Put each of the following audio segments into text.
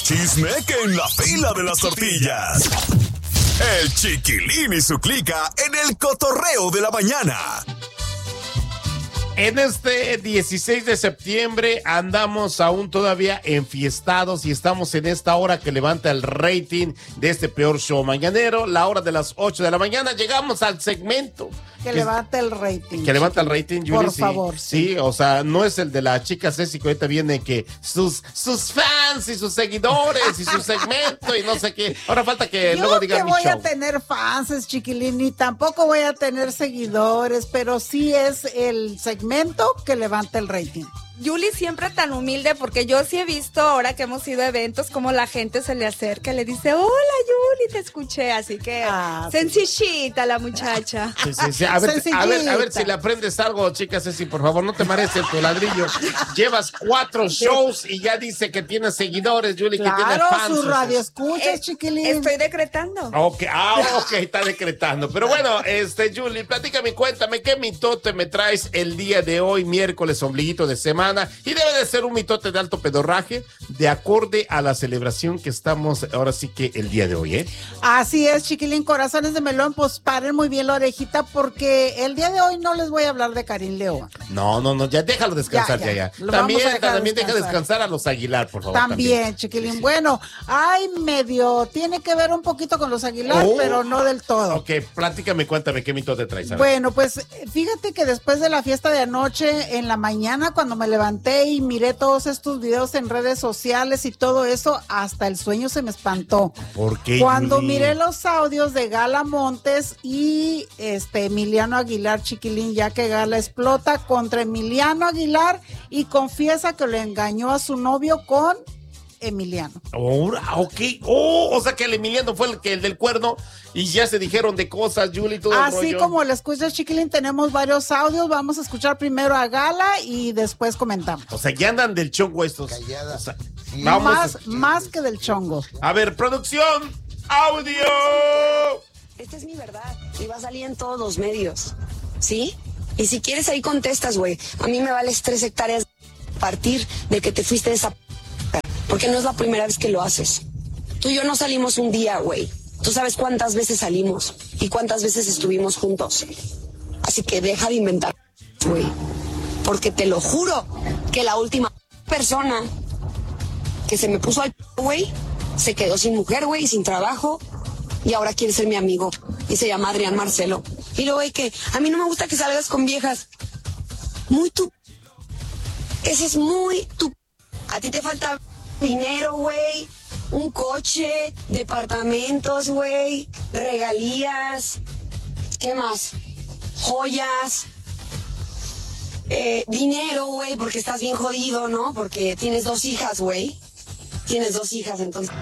más chisme que en la fila de las tortillas. El Chiquilín y su clica en el cotorreo de la mañana. En este 16 de septiembre andamos aún todavía enfiestados y estamos en esta hora que levanta el rating de este peor show mañanero, la hora de las 8 de la mañana. Llegamos al segmento que levanta el rating. Que levanta el rating, Yuli. Por favor. Sí, o sea, no es el de la chica Ceci, que ahorita viene que sus fans y sus seguidores y su segmento y no sé qué. Ahora falta que luego digan mi show. Yo que voy a tener fans, Chiquilín, y tampoco voy a tener seguidores, pero sí es el segmento que levanta el rating. Yuli siempre tan humilde, porque yo sí he visto ahora que hemos ido a eventos como la gente se le acerca y le dice, hola Yuli, te escuché, así que sencillita la muchacha. Sí. A ver si le aprendes algo, chica Ceci, por favor, no te marees en tu ladrillo. Llevas 4 shows y ya dice que tienes seguidores, Yuli, que tiene fans. Su radio escuchas, Chiquilín. Estoy decretando. Ok, está decretando. Pero bueno, Yuli, platícame, cuéntame, ¿qué mitote me traes el día de hoy, miércoles, ombliguito de semana? Y debe de ser un mitote de alto pedorraje, de acorde a la celebración que estamos ahora sí que el día de hoy, ¿eh? Así es, Chiquilín, corazones de melón, pues paren muy bien la orejita, porque el día de hoy no les voy a hablar de Karim León. No, ya déjalo descansar, ya. También deja descansar a los Aguilar, por favor. También, Chiquilín. Bueno, medio, tiene que ver un poquito con los Aguilar, pero no del todo. Ok, platícame, cuéntame, ¿qué mitote traes? Bueno, pues fíjate que después de la fiesta de anoche, en la mañana, cuando me levanté y miré todos estos videos en redes sociales y todo eso, hasta el sueño se me espantó. ¿Por qué? Cuando miré los audios de Gala Montes y Emiliano Aguilar, Chiquilín, ya que Gala explota contra Emiliano Aguilar y confiesa que le engañó a su novio con Emiliano. Ok. O sea que el Emiliano fue el del cuerno y ya se dijeron de cosas, Yuli, todo el rollo. Así como le escuchas, Chiquilín, tenemos varios audios. Vamos a escuchar primero a Gala y después comentamos. O sea, ya andan del chongo estos. Callada. O sea, sí, más que del chongo. A ver, producción, audio. Esta es mi verdad y va a salir en todos los medios, ¿sí? Y si quieres ahí contestas, güey. A mí me vales 3 hectáreas a partir de que te fuiste de esa porque no es la primera vez que lo haces. Tú y yo no salimos un día, güey. Tú sabes cuántas veces salimos y cuántas veces estuvimos juntos. Así que deja de inventar, güey. Porque te lo juro que la última persona que se me puso al güey se quedó sin mujer, güey, sin trabajo y ahora quiere ser mi amigo. Y se llama Adrián Marcelo. Y luego, güey, que a mí no me gusta que salgas con viejas. Muy tú. Ese es muy tú. A ti te falta dinero, güey, un coche, departamentos, güey, regalías, ¿qué más? Joyas, dinero, güey, porque estás bien jodido, ¿no? Porque tienes 2 hijas, güey. Tienes 2 hijas, entonces...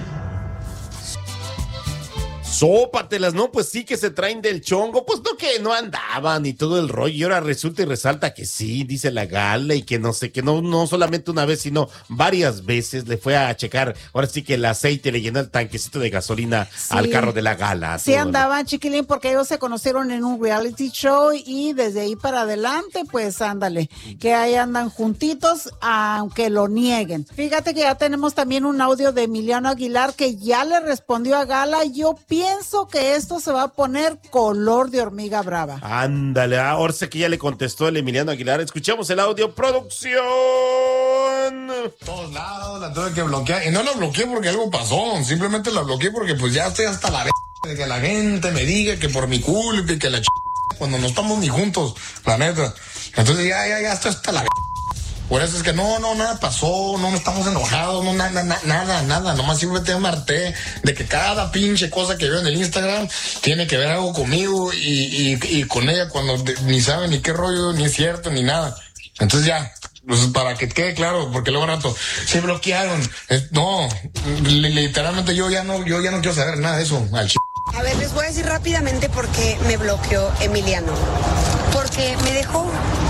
Sópatelas, ¿no? Pues sí que se traen del chongo, pues no que no andaban y todo el rollo, y ahora resulta y resalta que sí, dice la Gala, y que no sé, que no solamente una vez, sino varias veces le fue a checar, ahora sí que el aceite le llenó el tanquecito de gasolina al carro de la Gala. Sí andaban, Chiquilín, porque ellos se conocieron en un reality show y desde ahí para adelante, pues ándale, que ahí andan juntitos, aunque lo nieguen. Fíjate que ya tenemos también un audio de Emiliano Aguilar que ya le respondió a Gala. Yo pienso que esto se va a poner color de hormiga brava. Ándale, ahora sé que ya le contestó el Emiliano Aguilar. Escuchamos el audio, producción. Todos lados la tuve que bloquear. Y no la bloqueé porque algo pasó. Simplemente la bloqueé porque pues ya estoy hasta la de que la gente me diga que por mi culpa y que la cuando no estamos ni juntos, la neta. Entonces ya estoy hasta la Por eso es que no, nada pasó, no estamos enojados, no, nada, nomás simplemente me harté de que cada pinche cosa que veo en el Instagram tiene que ver algo conmigo y con ella cuando ni sabe ni qué rollo, ni es cierto, ni nada. Entonces ya, pues para que quede claro, porque luego rato se bloquearon. No, literalmente yo ya no quiero saber nada de eso, al A ver, les voy a decir rápidamente por qué me bloqueó Emiliano. Porque me dejó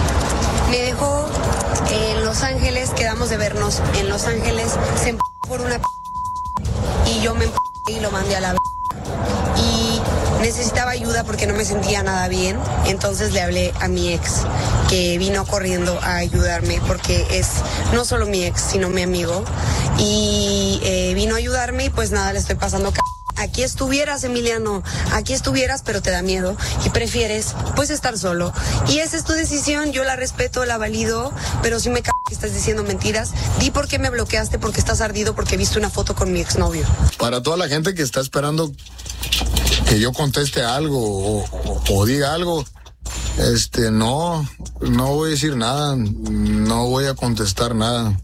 en Los Ángeles, quedamos de vernos en Los Ángeles, se por una y yo me y lo mandé a la y necesitaba ayuda porque no me sentía nada bien. Entonces le hablé a mi ex, que vino corriendo a ayudarme porque es no solo mi ex, sino mi amigo. Y vino a ayudarme y pues nada, le estoy pasando Aquí estuvieras, Emiliano, aquí estuvieras, pero te da miedo y prefieres, pues, estar solo. Y esa es tu decisión, yo la respeto, la valido, pero si me que estás diciendo mentiras, di por qué me bloqueaste, porque estás ardido, porque viste una foto con mi exnovio. Para toda la gente que está esperando que yo conteste algo o diga algo, no voy a decir nada, no voy a contestar nada.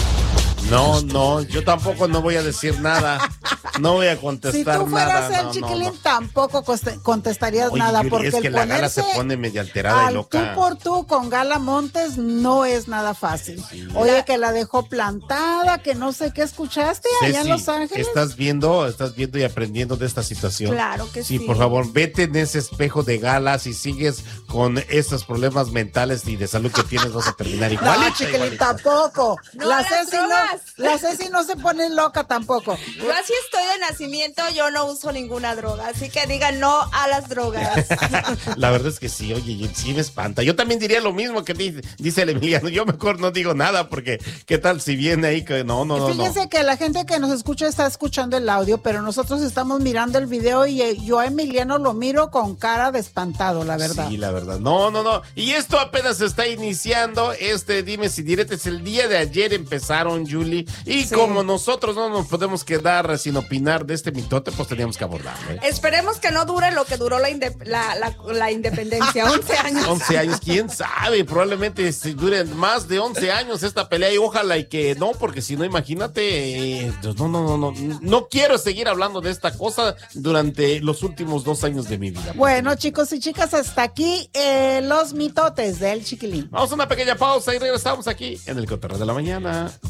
No, yo tampoco no voy a decir nada. No voy a contestar nada. Si tú fueras nada, el Chiquilín, tampoco contestarías nada. Yuri, porque es que el la Gala se ponerse pone medio alterada y loca. Tú por tú con Gala Montes no es nada fácil. Sí. Oye, que la dejó plantada, que no sé qué escuchaste allá en Los Ángeles. Estás viendo y aprendiendo de esta situación. Claro que sí. Sí, por favor, vete en ese espejo de Gala. Si sigues con estos problemas mentales y de salud que tienes, vas a terminar igual. No, Chiquilín, tampoco. No, la Ceci no se pone loca tampoco. Yo así estoy de nacimiento, yo no uso ninguna droga, así que digan no a las drogas. La verdad es que sí, oye, sí me espanta. Yo también diría lo mismo que dice el Emiliano. Yo mejor no digo nada porque qué tal si viene ahí que no. Fíjense que la gente que nos escucha está escuchando el audio, pero nosotros estamos mirando el video y yo a Emiliano lo miro con cara de espantado, la verdad. Sí, la verdad. No. Y esto apenas está iniciando. Dime si diretes el día de ayer empezaron, Julie. Y sí, como nosotros no nos podemos quedar sin opinar de este mitote, pues teníamos que abordarlo. Esperemos que no dure lo que duró la independencia, 11 años. 11 años, quién sabe, probablemente dure más de 11 años esta pelea y ojalá y que no, porque si no, imagínate, no quiero seguir hablando de esta cosa durante los últimos 2 años de mi vida. Bueno, chicos y chicas, hasta aquí los mitotes del Chiquilín. Vamos a una pequeña pausa y regresamos aquí en el Cotorreo de la Mañana.